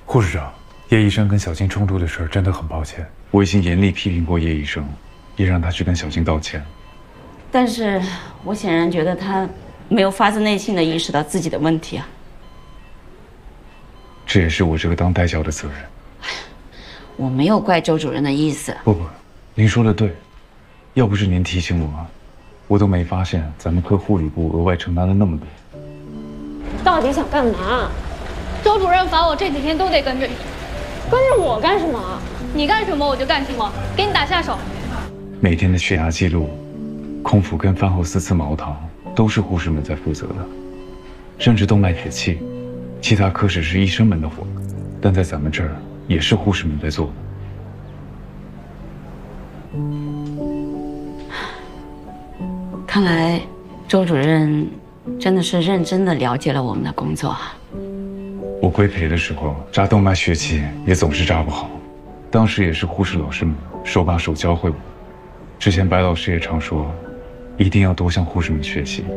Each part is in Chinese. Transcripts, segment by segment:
护士长，叶医生跟小静冲突的事真的很抱歉，我已经严厉批评过叶医生，也让他去跟小静道歉。 但是我显然觉得他没有发自内心的意识到自己的问题啊。 这也是我这个当代教的责任。 我没有怪周主任的意思。 不，您说的对，要不是您提醒我，我都没发现咱们科护理部额外承担了那么多。 到底想干嘛？ 周主任罚我这几天都得跟着你， 跟着我干什么？ 你干什么我就干什么，给你打下手。 每天的血压记录、空腹跟饭后4次熬汤，都是护士们在负责的，甚至动脉血气，其他科室是医生们的活，但在咱们这儿也是护士们在做的。 看来周主任真的是认真的了解了我们的工作啊。 我规培的时候扎动脉血气也总是扎不好，当时也是护士老师们手把手教会我。之前白老师也常说，一定要多向护士们学习。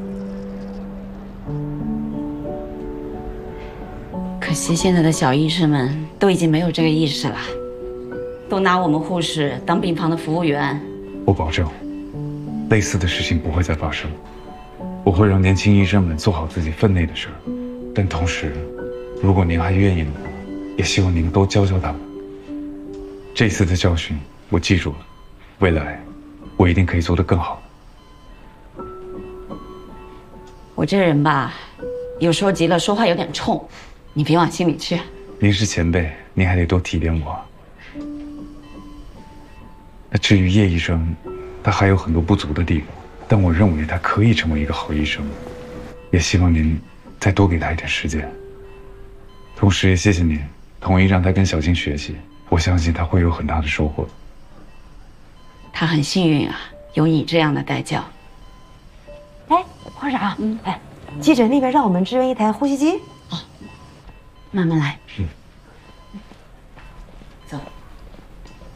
可惜现在的小医生们都已经没有这个意识了，都拿我们护士当病房的服务员。 我保证，类似的事情不会再发生。我会让年轻医生们做好自己分内的事儿，但同时，如果您还愿意的话，也希望您多教教他们。这次的教训我记住了，未来我一定可以做得更好。 我这人吧，有时候急了说话有点冲，你别往心里去。 您是前辈，您还得多体谅我。那至于叶医生，他还有很多不足的地方，但我认为他可以成为一个好医生，也希望您再多给他一点时间。同时也谢谢您同意让他跟小静学习，我相信他会有很大的收获。 他很幸运啊，有你这样的带教。 哎，护士长，哎，急诊那边让我们支援一台呼吸机。 慢慢来。 嗯。 走。